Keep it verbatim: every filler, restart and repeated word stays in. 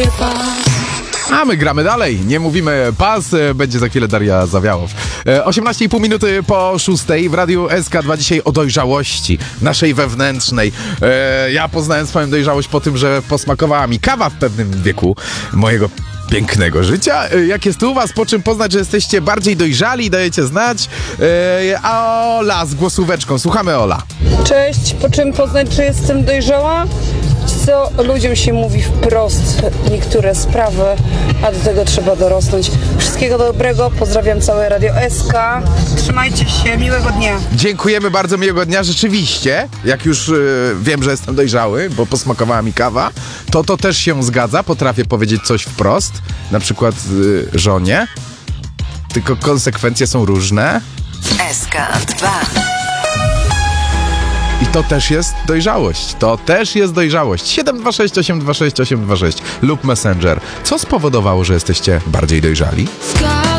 mówię pas. A my gramy dalej, nie mówimy pas, będzie za chwilę Daria Zawiałow. osiemnaście i pół minuty po szóstej w Radiu S K dwa dzisiaj o dojrzałości naszej wewnętrznej. E, ja poznałem swoją dojrzałość po tym, że posmakowała mi kawa w pewnym wieku mojego pięknego życia. E, jak jest u was, po czym poznać, że jesteście bardziej dojrzali, dajecie znać. E, a Ola z głosóweczką, słuchamy Ola. Cześć, po czym poznać, czy jestem dojrzała? Co ludziom się mówi wprost niektóre sprawy, a do tego trzeba dorosnąć. Wszystkiego dobrego, pozdrawiam całe Radio S K. Trzymajcie się, miłego dnia. Dziękujemy bardzo, miłego dnia. Rzeczywiście, jak już y, wiem, że jestem dojrzały, bo posmakowała mi kawa, to to też się zgadza. Potrafię powiedzieć coś wprost, na przykład y, żonie, tylko konsekwencje są różne. S K dwa. I to też jest dojrzałość. To też jest dojrzałość. siedem dwa sześć osiem dwa sześć osiem dwa sześć lub Messenger. Co spowodowało, że jesteście bardziej dojrzali?